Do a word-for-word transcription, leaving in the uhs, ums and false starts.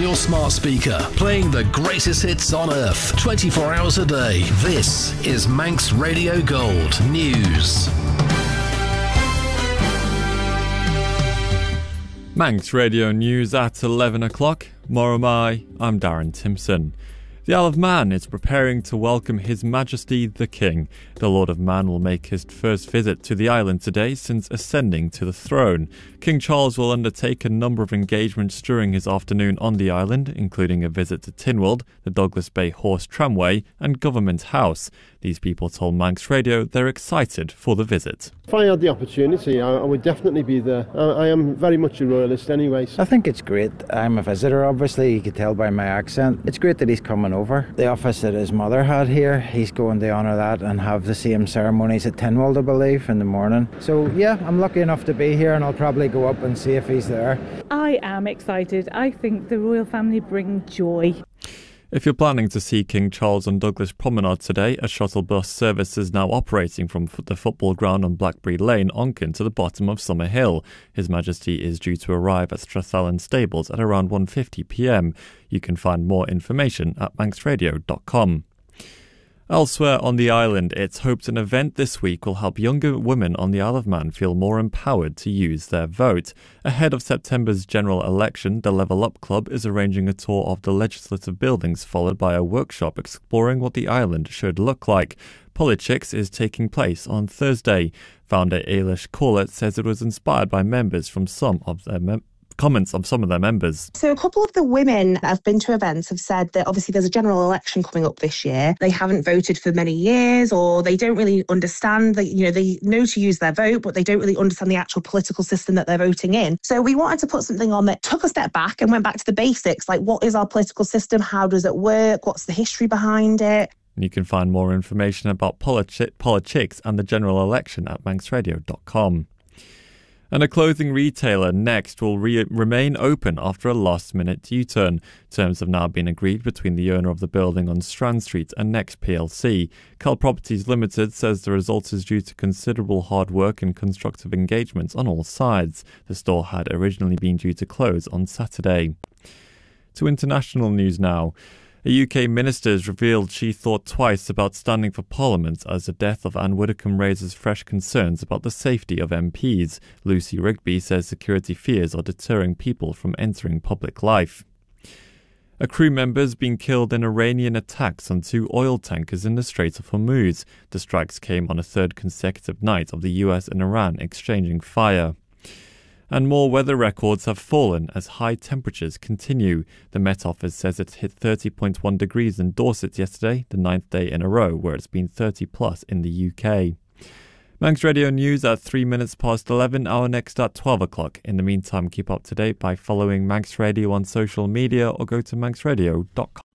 on your smart speaker, playing the greatest hits on earth, twenty-four hours a day. This is Manx Radio Gold News. Manx Radio News at eleven o'clock. Moromai, I'm Darren Timpson. The Isle of Man is preparing to welcome His Majesty the King. The Lord of Man will make his first visit to the island today since ascending to the throne. King Charles will undertake a number of engagements during his afternoon on the island, including a visit to Tynwald, the Douglas Bay Horse Tramway and Government House. These people told Manx Radio they're excited for the visit. If I had the opportunity, I, I would definitely be there. I, I am very much a royalist anyway. I think it's great. I'm a visitor, obviously, you can tell by my accent. It's great that he's coming over. The office that his mother had here, he's going to honour that and have the same ceremonies at Tynwald, I believe, in the morning. So yeah, I'm lucky enough to be here and I'll probably go up and see if he's there. I am excited. I think the royal family bring joy. If you're planning to see King Charles on Douglas Promenade today, a shuttle bus service is now operating from the football ground on Blackberry Lane, Onken, to the bottom of Summerhill. His Majesty is due to arrive at Strathallan Stables at around one fifty p m. You can find more information at manx radio dot com. Elsewhere on the island, it's hoped an event this week will help younger women on the Isle of Man feel more empowered to use their vote. Ahead of September's general election, the Level Up Club is arranging a tour of the legislative buildings, followed by a workshop exploring what the island should look like. Politics is taking place on Thursday. Founder Ailish Corlett says it was inspired by members from some of their members. Comments of some of their members. So a couple of the women that have been to events have said that obviously there's a general election coming up this year. They haven't voted for many years, or they don't really understand that, you know, they know to use their vote, but they don't really understand the actual political system that they're voting in. So we wanted to put something on that took a step back and went back to the basics, like what is our political system? How does it work? What's the history behind it? You can find more information about politi- politics and the general election at manx radio dot com. And a clothing retailer, Next, will re- remain open after a last-minute U-turn. Terms have now been agreed between the owner of the building on Strand Street and Next P L C. Cal Properties Limited says the result is due to considerable hard work and constructive engagements on all sides. The store had originally been due to close on Saturday. To international news now. A U K minister has revealed she thought twice about standing for Parliament as the death of Anne Widdecombe raises fresh concerns about the safety of M Ps. Lucy Rigby says security fears are deterring people from entering public life. A crew member has been killed in Iranian attacks on two oil tankers in the Strait of Hormuz. The strikes came on a third consecutive night of the U S and Iran exchanging fire. And more weather records have fallen as high temperatures continue. The Met Office says it hit thirty point one degrees in Dorset yesterday, the ninth day in a row where it's been thirty plus in the U K. Manx Radio News at three minutes past eleven, our next at twelve o'clock. In the meantime, keep up to date by following Manx Radio on social media or go to manx radio dot com.